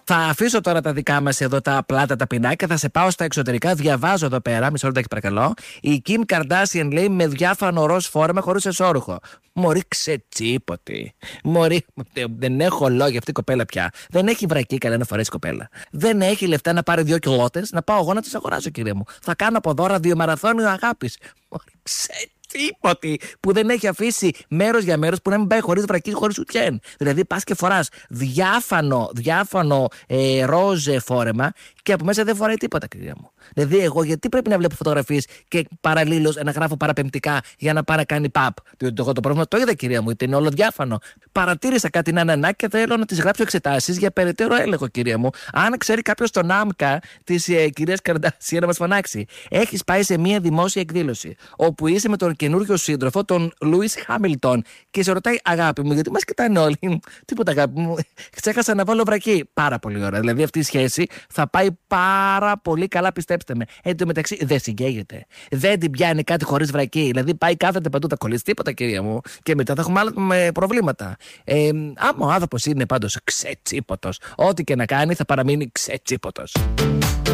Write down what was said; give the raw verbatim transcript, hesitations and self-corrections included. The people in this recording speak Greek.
Θα αφήσω τώρα τα δικά μας εδώ τα απλά τα ταπεινά και θα σε πάω στα εξωτερικά. Διαβάζω εδώ πέρα, μισό λεπτάκι παρακαλώ. Η Kim Kardashian λέει με διάφανο ροζ φόρεμα χωρίς εσώρουχο. Μωρή ξετσίποτη. Μωρή, δεν έχω λόγια αυτή η κοπέλα πια. Δεν έχει βρακή καλά να φορέσει κοπέλα. Δεν έχει λεφτά να πάρει δύο κιλότες, να πάω εγώ να τις αγοράσω, κύριε μου. Θα κάνω από δώρα δύο μαραθώνιο αγάπης. Μωρή ξετσίποτη. Τίποτη που δεν έχει αφήσει μέρος για μέρος που να μην πάει χωρίς βρακί, χωρίς σουτιέν. Δηλαδή πας και φοράς διάφανο, διάφανο ε, ροζ φόρεμα και από μέσα δεν φοράει τίποτα, κυρία μου. Δηλαδή, εγώ γιατί πρέπει να βλέπω φωτογραφίες και παραλλήλως να γράφω παραπεμπτικά για να πάει να κάνει παπ. Διότι εγώ το πρόβλημα το είδα, κυρία μου, είναι όλο διάφανο. Παρατήρησα κάτι να ανανά και θέλω να τις γράψω εξετάσεις για περαιτέρω έλεγχο, κυρία μου. Αν ξέρει κάποιος τον άμκα της ε, κυρίας Καρντάσιαν να μας φωνάξει. Έχεις πάει σε μια δημόσια εκδήλωση όπου είσαι με τον καινούριο σύντροφο, τον Λούις Χάμιλτον, και σε ρωτάει, αγάπη μου, γιατί μας κοιτάνε όλοι. Τίποτα, αγάπη μου. Ξέχασα να βάλω βρακί. Πάρα πολύ ωραία. Δηλαδή αυτή η σχέση θα πάει πάρα πολύ καλά, πιστέψτε με. Εν τω μεταξύ δεν συγκαίγεται. Δεν την πιάνει κάτι χωρίς βρακί. Δηλαδή πάει κάθεται παντού, τα κολλήσει τίποτα, κυρία μου. Και μετά θα έχουμε άλλα με προβλήματα. Ε, άμα ο άνθρωπος είναι πάντως ξετσίποτος, ό,τι και να κάνει θα παραμείνει ξετσίποτος.